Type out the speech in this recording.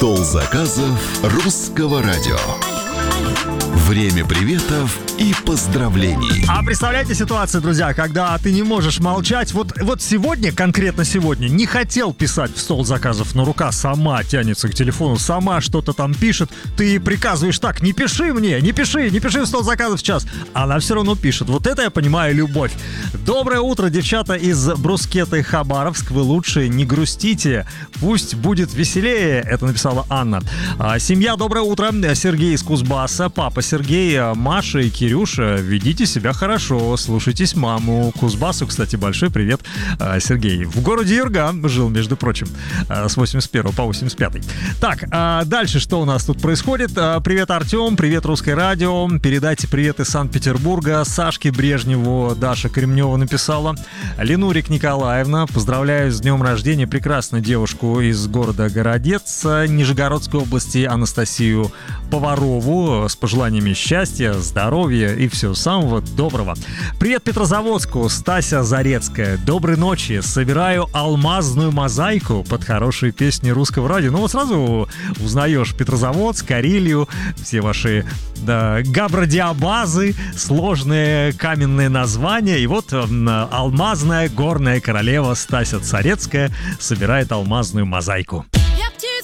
Стол заказов русского радио. Время приветов и поздравлений. А представляете ситуацию, друзья, когда ты не можешь молчать? Вот сегодня, конкретно сегодня, не хотел писать в стол заказов, но рука сама тянется к телефону, сама что-то там пишет. Ты приказываешь: так, не пиши мне, не пиши в стол заказов сейчас. Она все равно пишет. Вот это я понимаю любовь. Доброе утро, девчата из Брускеты, Хабаровск. Вы лучшие, не грустите. Пусть будет веселее. Это написала Анна. Семья, доброе утро. Сергей из Кузбасса, папа Сергей, Маша и Кирюша. Ведите себя хорошо, слушайтесь маму. Кузбассу, кстати, большой привет, Сергей. В городе Юрга жил, между прочим, с 81 по 85. Так, дальше что у нас тут происходит? Привет, Артем, привет, Русское радио. Передайте привет из Санкт-Петербурга Сашке Брежневу. Даша Кремнева написала. Ленурик Николаевна, поздравляю с днем рождения прекрасную девушку из города Городец Нижегородской области Анастасию Поварову с пожеланиями счастья, здоровья и всего самого доброго. Привет Петрозаводску, Стася Зарецкая. Доброй ночи. Собираю алмазную мозаику под хорошие песни русского радио. Ну вот сразу узнаешь Петрозаводск, Карелию, все ваши габрадиабазы, сложные каменные названия. И вот алмазная горная королева Стася Зарецкая собирает алмазную мозаику.